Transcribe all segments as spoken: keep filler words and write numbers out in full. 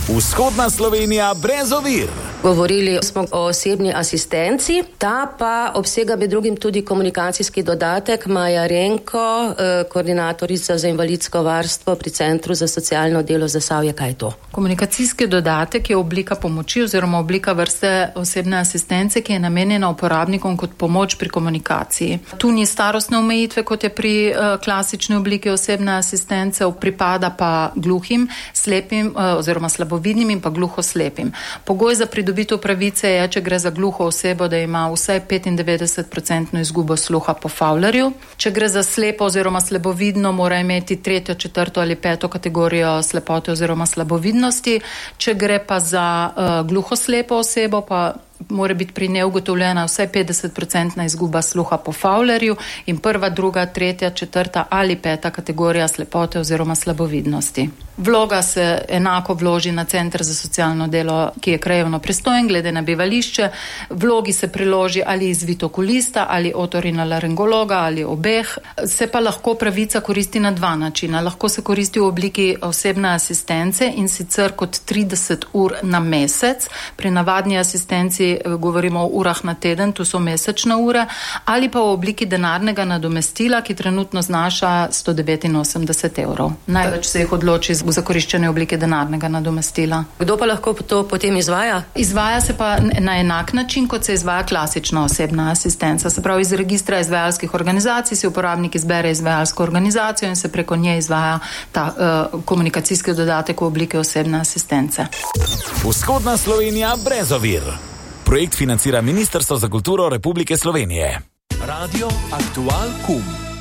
Vzhodna Slovenija brez ovir. Govorili smo o osebni asistenci, ta pa obsega med drugim tudi komunikacijski dodatek. Maja Renko, koordinatorica za invalidsko varstvo pri Centru za socialno delo Zasavje. Kaj je to? Komunikacijski dodatek je oblika pomoči oziroma oblika vrste osebne asistence, ki je namenjena uporabnikom kot pomoč pri komunikaciji. Tu ni starostne omejitve, kot je pri klasični obliki osebne asistence, pripada pa gluhim, slepim oziroma slabovidnim in pa gluhoslepim. Pogoj za pridobitev pravice je, če gre za gluho osebo, da ima vsaj petindevetdeset procentno izgubo sluha po Fowlerju. Če gre za slepo oziroma slabovidno, mora imeti tretjo, četrto ali peto kategorijo slepote oziroma slabovidnosti. Če gre pa za uh, gluhoslepo osebo, pa mora biti pri njej ugotovljena vsaj petdeset procentna izguba sluha po Fowlerju in prva, druga, tretja, četrta ali peta kategorija slepote oziroma slabovidnosti. Vloga se enako vloži na Center za socialno delo, ki je krajevno pristojen glede na bivališče. Vlogi se priloži ali izvid okulista ali otorinolaringologa ali obeh. Se pa lahko pravica koristi na dva načina. Lahko se koristi v obliki osebne asistence in sicer kot trideset ur na mesec. Pri navadni asistenci govorimo o urah na teden, tu so mesečne ure, ali pa v obliki denarnega nadomestila, ki trenutno znaša sto devetinosemdeset evrov. Največ se jih odloči za koriščenje oblike denarnega nadomestila. Kdo pa lahko to potem izvaja? Izvaja se pa na enak način, kot se izvaja klasična osebna asistenca. Se pravi, iz registra izvajalskih organizacij si uporabnik izbere izvajalsko organizacijo in se preko nje izvaja ta uh, komunikacijski dodatek v obliki osebne asistence. Vzhodna Slovenija brez ovir. Projekt financira Ministrstvo za kulturo Republike Slovenije. Radio Aktual Kum.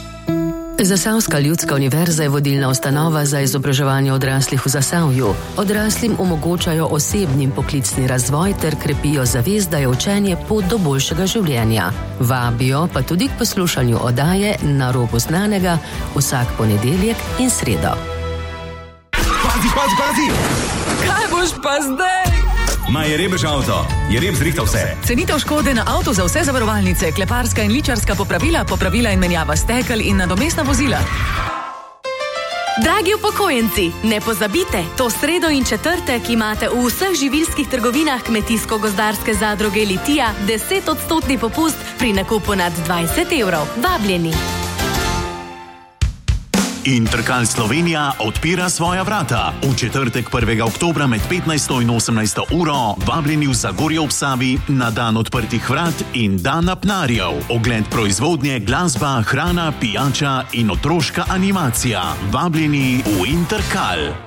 Zasavska ljudska univerza je vodilna ustanova za izobraževanje odraslih v Zasavju. Odraslim omogočajo osebni in poklicni razvoj ter krepijo zavest, da je učenje pot do boljšega življenja. Vabijo pa tudi k poslušanju oddaje Na robu znanega vsak ponedeljek in sredo. Pazi, pazi, pazi! Kaj boš pa zdaj? Ma je rebež avto, je reb zrihtal vse. Cenitev škode na avto za vse zavarovalnice, kleparska in ličarska popravila, popravila in menjava stekel in nadomestna vozila. Dragi upokojenci, ne pozabite, to sredo in četrtek imate v vseh živilskih trgovinah Kmetijsko-gozdarske zadruge Litija deset odstotni popust pri nakupu nad dvajset evrov. Vabljeni! Interkal Slovenija odpira svoja vrata. V četrtek prvega oktobra med petnajsto in osemnajsto uro vabljeni v Zagorje ob Savi na dan odprtih vrat in dan apnarjev. Ogled proizvodnje, glasba, hrana, pijača in otroška animacija. Vabljeni v Interkal.